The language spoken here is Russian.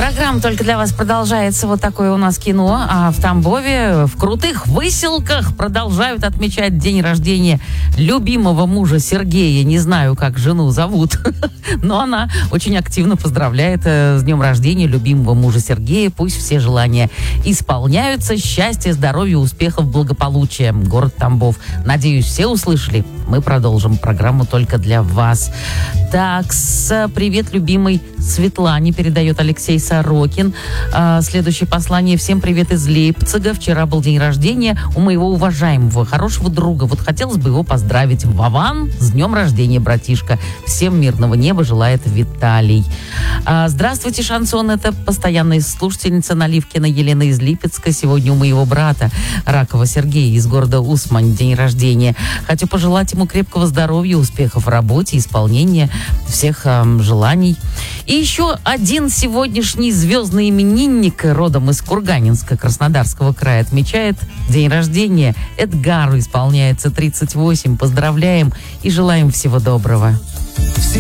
Программа только для вас продолжается. Вот такое у нас кино. А в Тамбове в крутых выселках продолжают отмечать день рождения любимого мужа Сергея. Не знаю, как жену зовут, но она очень активно поздравляет с днем рождения любимого мужа Сергея. Пусть все желания исполняются. Счастья, здоровья, успехов, благополучия. Город Тамбов. Надеюсь, все услышали. Мы продолжим программу только для вас. Так, привет, любимой Светлане, передает Алексей Сорокин. Следующее послание. Всем привет из Лейпцига. Вчера был день рождения у моего уважаемого, хорошего друга. Вот хотелось бы его поздравить. Вован, с днем рождения, братишка. Всем мирного неба желает Виталий. Здравствуйте, Шансон. Это постоянная слушательница Наливкина Елена из Липецка. Сегодня у моего брата Ракова Сергея из города Усмань день рождения. Хочу пожелать ему крепкого здоровья, успехов в работе, исполнения всех желаний. И еще один сегодняшний звездный именинник родом из Курганинска, Краснодарского края, отмечает день рождения. Эдгару исполняется 38. Поздравляем и желаем всего доброго.